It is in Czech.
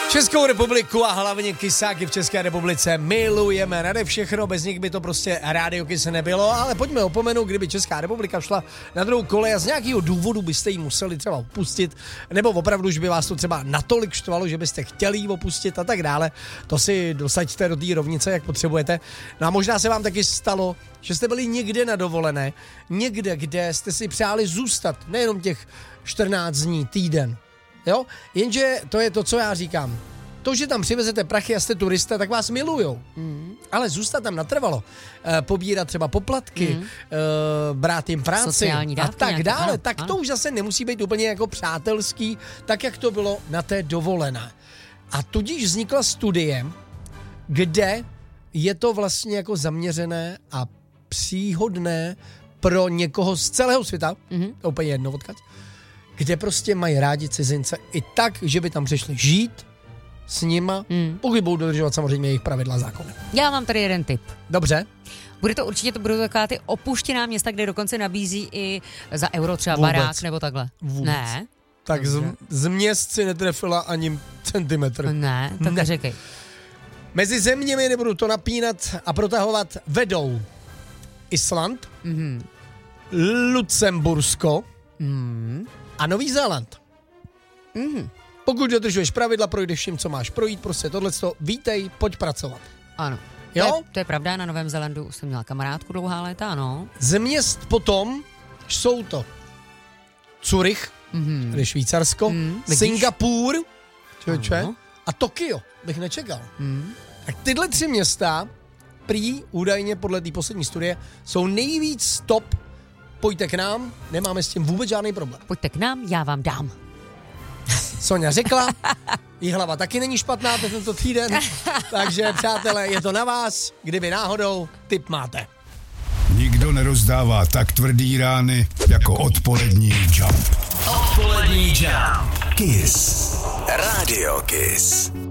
Českou republiku a hlavně kysáky v České republice milujeme nade všechno, bez nich by to prostě Rádio Kiss nebylo, ale pojďme opomenout, kdyby Česká republika šla na druhou kolej a z nějakého důvodu byste ji museli třeba opustit, nebo opravdu, že by vás to třeba natolik štvalo, že byste chtěli ji opustit a tak dále, to si dosaďte do té rovnice, jak potřebujete. No a možná se vám taky stalo, že jste byli někde na dovolené, někde, kde jste si přáli zůstat, nejenom těch 14 dní, týden. Jo? Jenže to je to, co já říkám. To, že tam přivezete prachy a jste turista, tak vás milujou. Ale zůstat tam natrvalo. Pobírat třeba poplatky, brát jim práci a tak dále. Tak to už zase nemusí být úplně jako přátelský, tak jak to bylo na té dovolené. A tudíž vznikla studie, kde je to vlastně jako zaměřené a příhodné pro někoho z celého světa, to úplně jedno odkud, kde prostě mají rádi cizince i tak, že by tam přišli žít s nima, pokud budou dodržovat samozřejmě jejich pravidla a zákony. Já mám tady jeden tip. Dobře. Budou taková ty opuštěná města, kde dokonce nabízí i za euro třeba Vůbec. barák nebo takhle. Vůbec. Ne? Tak z měst si netrefila ani centimetr. Ne, tak neřekej. Mezi zeměmi, nebudu to napínat a protahovat, vedou Island, Lucembursko a Nový Zéland. Pokud dodržuješ pravidla, projdeš vším, co máš projít, prostě tohleto, vítej, pojď pracovat. Ano. Jo? To je pravda, na Novém Zélandu jsem měla kamarádku dlouhá léta, ano. Z měst potom jsou to Zurich, tedy Švýcarsko, Singapur, a Tokio, bych nečekal. Tak tyhle 3 města, prý údajně podle té poslední studie, jsou nejvíc top. Pojďte k nám, nemáme s tím vůbec žádný problém. Pojďte k nám, já vám dám. Soňa řekla, jí hlava taky není špatná tento týden, takže přátelé, je to na vás, kdyby náhodou tip máte. Nikdo nerozdává tak tvrdý rány jako odpolední Jump. Odpolední Jump. Kiss. Radio Kiss.